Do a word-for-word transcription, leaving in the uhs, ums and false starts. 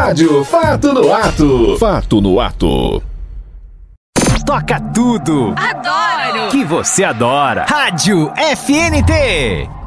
Rádio Fato no Ato. Fato no Ato. Toca tudo. Adoro. Que você adora. Rádio F N T.